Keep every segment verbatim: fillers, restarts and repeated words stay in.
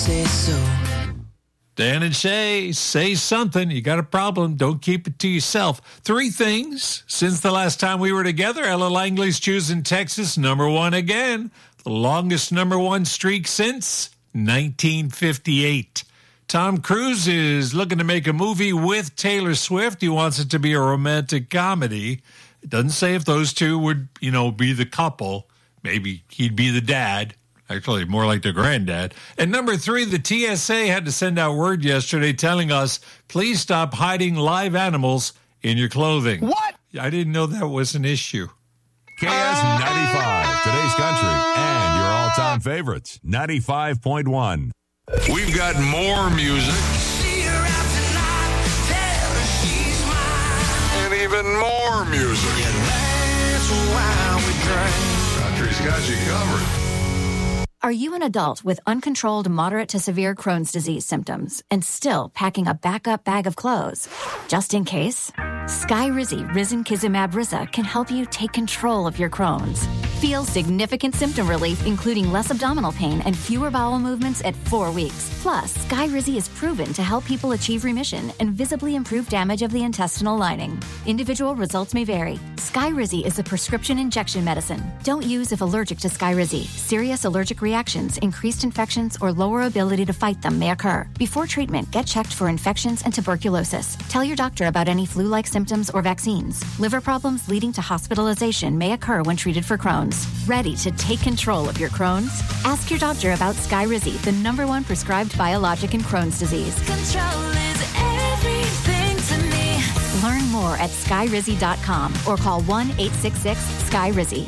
Say so. Dan and Shay, say something. You got a problem. Don't keep it to yourself. Three things. Since the last time we were together, Ella Langley's choosing Texas number one again. The longest number one streak since nineteen fifty-eight. Tom Cruise is looking to make a movie with Taylor Swift. He wants it to be a romantic comedy. It doesn't say if those two would, you know, be the couple. Maybe he'd be the dad. Actually, more like the granddad. And number three, the T S A had to send out word yesterday telling us, please stop hiding live animals in your clothing. What? I didn't know that was an issue. K S ninety-five, today's country, and your all-time favorites, ninety-five point one. We've got more music. See her out tonight, tell her she's mine. And even more music. Yeah, that's why we drink. Country's got you covered. Are you an adult with uncontrolled moderate to severe Crohn's disease symptoms and still packing a backup bag of clothes? Just in case? Skyrizi Risankizumab Riza can help you take control of your Crohn's. Feel significant symptom relief, including less abdominal pain and fewer bowel movements at four weeks. Plus, Skyrizi is proven to help people achieve remission and visibly improve damage of the intestinal lining. Individual results may vary. Skyrizi is a prescription injection medicine. Don't use if allergic to Skyrizi. Serious allergic reactions, increased infections, or lower ability to fight them may occur. Before treatment, get checked for infections and tuberculosis. Tell your doctor about any flu-like symptoms or vaccines. Liver problems leading to hospitalization may occur when treated for Crohn's. Ready to take control of your Crohn's? Ask your doctor about Skyrizi, the number one prescribed biologic in Crohn's disease. Control is everything to me. Learn more at skyrizi dot com or call one eight six six SKYRIZI.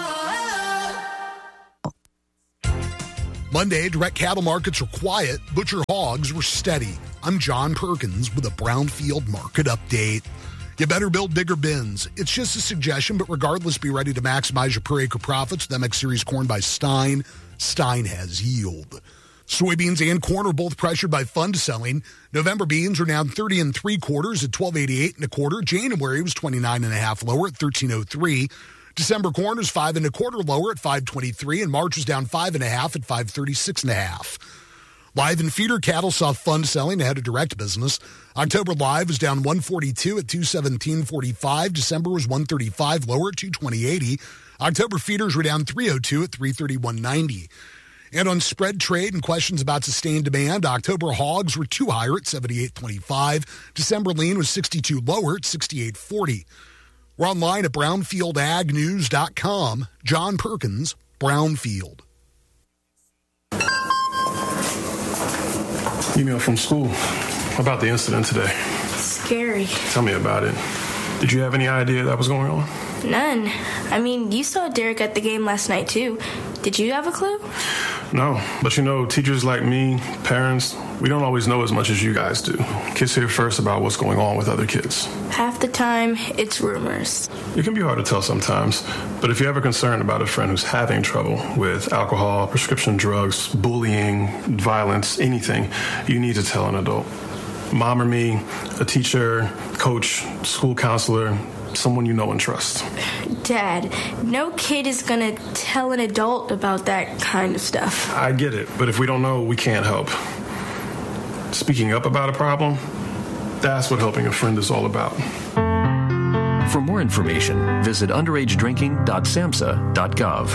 Monday, direct cattle markets were quiet. Butcher hogs were steady. I'm John Perkins with a Brownfield market update. You better build bigger bins. It's just a suggestion, but regardless, be ready to maximize your per acre profits with M X Series corn by Stein. Stein has yield. Soybeans and corn are both pressured by fund selling. November beans are down thirty and three quarters at twelve eighty-eight and a quarter. January was twenty-nine and a half lower at thirteen oh three. December corn was five and a quarter lower at five twenty-three, and March was down five and a half at five thirty-six and a half. Live and feeder cattle saw fund selling ahead of direct business. October live was down one forty-two at two seventeen forty-five. December was one thirty-five lower at two twenty eighty. October feeders were down three oh two at three thirty-one ninety. And on spread trade and questions about sustained demand, October hogs were two higher at seventy-eight twenty-five. December lean was sixty-two lower at sixty-eight forty. We're online at brownfield ag news dot com. John Perkins, Brownfield. Email from school about the incident today. Scary. Tell me about it. Did you have any idea that was going on? None. I mean, you saw Derek at the game last night, too. Did you have a clue? No, but you know, teachers like me, parents, we don't always know as much as you guys do. Kids hear first about what's going on with other kids. Half the time, it's rumors. It can be hard to tell sometimes, but if you're ever concerned about a friend who's having trouble with alcohol, prescription drugs, bullying, violence, anything, you need to tell an adult. Mom or me, a teacher, coach, school counselor, someone you know and trust. Dad, no kid is gonna tell an adult about that kind of stuff. I get it, but if we don't know, we can't help. Speaking up about a problem, that's what helping a friend is all about. For more information, visit underage drinking dot samhsa dot gov.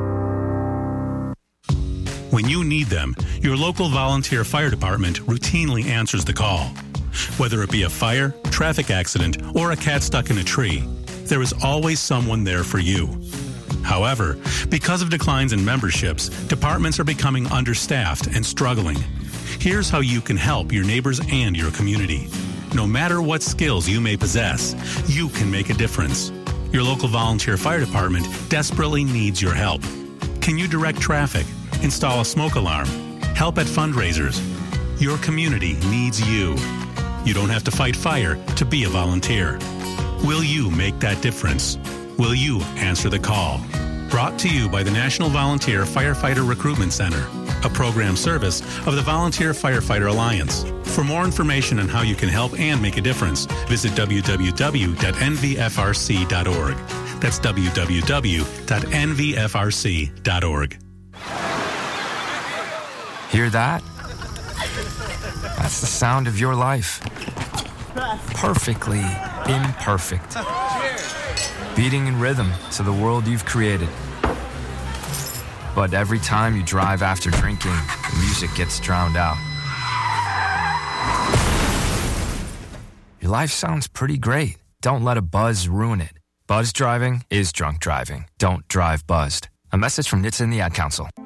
When you need them, your local volunteer fire department routinely answers the call. Whether it be a fire, traffic accident, or a cat stuck in a tree, there is always someone there for you. However, because of declines in memberships, departments are becoming understaffed and struggling. Here's how you can help your neighbors and your community. No matter what skills you may possess, you can make a difference. Your local volunteer fire department desperately needs your help. Can you direct traffic, install a smoke alarm, help at fundraisers? Your community needs you. You don't have to fight fire to be a volunteer. Will you make that difference? Will you answer the call? Brought to you by the National Volunteer Firefighter Recruitment Center, a program service of the Volunteer Firefighter Alliance. For more information on how you can help and make a difference, visit w w w dot n v f r c dot org. That's w w w dot n v f r c dot org. Hear that? That's the sound of your life. Perfectly imperfect. Beating in rhythm to the world you've created. But every time you drive after drinking, the music gets drowned out. Your life sounds pretty great. Don't let a buzz ruin it. Buzz driving is drunk driving. Don't drive buzzed. A message from N H T S A and the Ad Council.